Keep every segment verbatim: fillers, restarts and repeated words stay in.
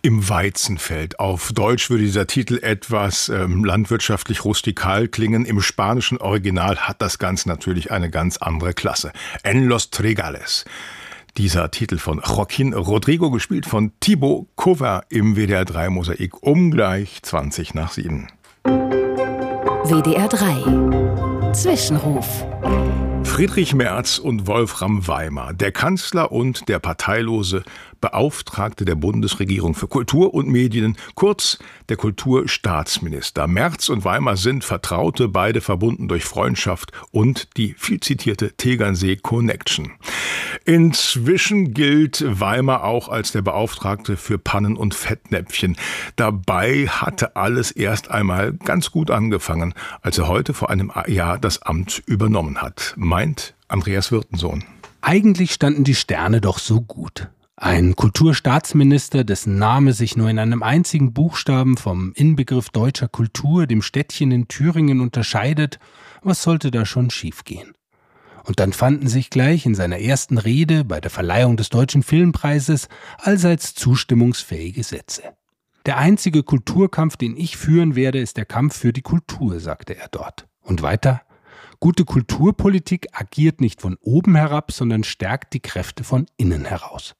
Im Weizenfeld. Auf Deutsch würde dieser Titel etwas ähm, landwirtschaftlich rustikal klingen. Im spanischen Original hat das Ganze natürlich eine ganz andere Klasse. En los Trigales. Dieser Titel von Joaquín Rodrigo, gespielt von Thibaut Cover im W D R drei Mosaik um gleich zwanzig nach sieben. W D R drei Zwischenruf. Friedrich Merz und Wolfram Weimar, der Kanzler und der parteilose Beauftragte der Bundesregierung für Kultur und Medien, kurz der Kulturstaatsminister. Merz und Weimar sind Vertraute, beide verbunden durch Freundschaft und die viel zitierte Tegernsee-Connection. Inzwischen gilt Weimar auch als der Beauftragte für Pannen und Fettnäpfchen. Dabei hatte alles erst einmal ganz gut angefangen, als er heute vor einem Jahr das Amt übernommen hat, meint Andreas Wirtensohn. Eigentlich standen die Sterne doch so gut. Ein Kulturstaatsminister, dessen Name sich nur in einem einzigen Buchstaben vom Inbegriff deutscher Kultur, dem Städtchen in Thüringen, unterscheidet, was sollte da schon schiefgehen? Und dann fanden sich gleich in seiner ersten Rede bei der Verleihung des Deutschen Filmpreises allseits zustimmungsfähige Sätze. Der einzige Kulturkampf, den ich führen werde, ist der Kampf für die Kultur, sagte er dort. Und weiter: Gute Kulturpolitik agiert nicht von oben herab, sondern stärkt die Kräfte von innen heraus.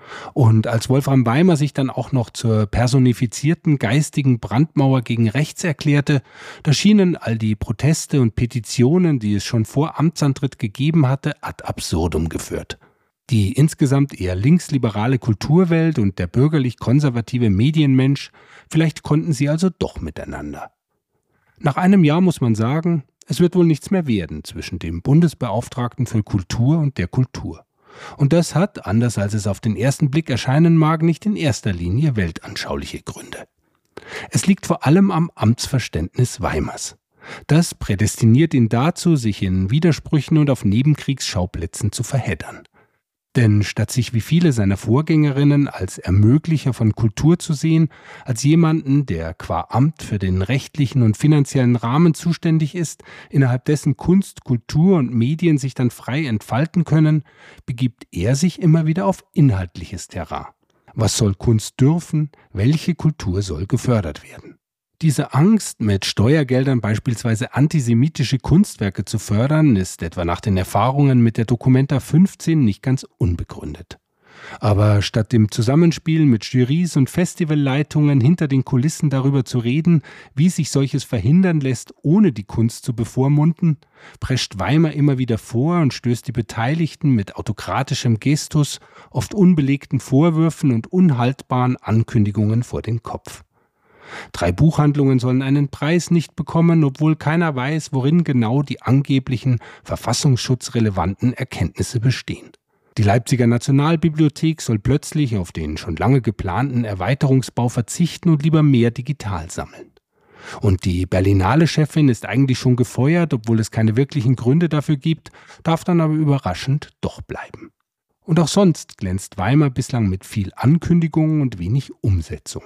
Und als Wolfram Weimar sich dann auch noch zur personifizierten geistigen Brandmauer gegen rechts erklärte, da schienen all die Proteste und Petitionen, die es schon vor Amtsantritt gegeben hatte, ad absurdum geführt. Die insgesamt eher linksliberale Kulturwelt und der bürgerlich-konservative Medienmensch, vielleicht konnten sie also doch miteinander. Nach einem Jahr muss man sagen, es wird wohl nichts mehr werden zwischen dem Bundesbeauftragten für Kultur und der Kultur. Und das hat, anders als es auf den ersten Blick erscheinen mag, nicht in erster Linie weltanschauliche Gründe. Es liegt vor allem am Amtsverständnis Weimars. Das prädestiniert ihn dazu, sich in Widersprüchen und auf Nebenkriegsschauplätzen zu verheddern. Denn statt sich wie viele seiner Vorgängerinnen als Ermöglicher von Kultur zu sehen, als jemanden, der qua Amt für den rechtlichen und finanziellen Rahmen zuständig ist, innerhalb dessen Kunst, Kultur und Medien sich dann frei entfalten können, begibt er sich immer wieder auf inhaltliches Terrain. Was soll Kunst dürfen? Welche Kultur soll gefördert werden? Diese Angst, mit Steuergeldern beispielsweise antisemitische Kunstwerke zu fördern, ist etwa nach den Erfahrungen mit der Documenta fünfzehn nicht ganz unbegründet. Aber statt im Zusammenspiel mit Jurys und Festivalleitungen hinter den Kulissen darüber zu reden, wie sich solches verhindern lässt, ohne die Kunst zu bevormunden, prescht Weimar immer wieder vor und stößt die Beteiligten mit autokratischem Gestus, oft unbelegten Vorwürfen und unhaltbaren Ankündigungen vor den Kopf. Drei Buchhandlungen sollen einen Preis nicht bekommen, obwohl keiner weiß, worin genau die angeblichen verfassungsschutzrelevanten Erkenntnisse bestehen. Die Leipziger Nationalbibliothek soll plötzlich auf den schon lange geplanten Erweiterungsbau verzichten und lieber mehr digital sammeln. Und die Berlinale-Chefin ist eigentlich schon gefeuert, obwohl es keine wirklichen Gründe dafür gibt, darf dann aber überraschend doch bleiben. Und auch sonst glänzt Weimar bislang mit viel Ankündigung und wenig Umsetzung.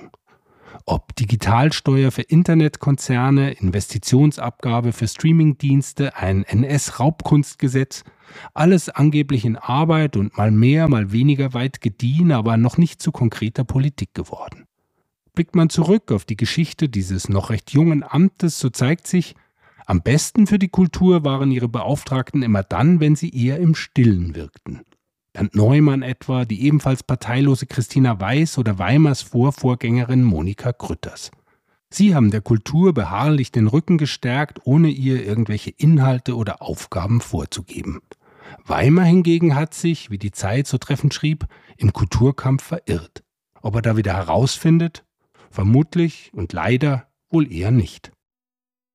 Ob Digitalsteuer für Internetkonzerne, Investitionsabgabe für Streamingdienste, ein N S-Raubkunstgesetz, alles angeblich in Arbeit und mal mehr, mal weniger weit gediehen, aber noch nicht zu konkreter Politik geworden. Blickt man zurück auf die Geschichte dieses noch recht jungen Amtes, so zeigt sich, am besten für die Kultur waren ihre Beauftragten immer dann, wenn sie eher im Stillen wirkten. Bernd Neumann etwa, die ebenfalls parteilose Christina Weiß oder Weimars Vorvorgängerin Monika Grütters. Sie haben der Kultur beharrlich den Rücken gestärkt, ohne ihr irgendwelche Inhalte oder Aufgaben vorzugeben. Weimar hingegen hat sich, wie die Zeit so treffend schrieb, im Kulturkampf verirrt. Ob er da wieder herausfindet? Vermutlich und leider wohl eher nicht.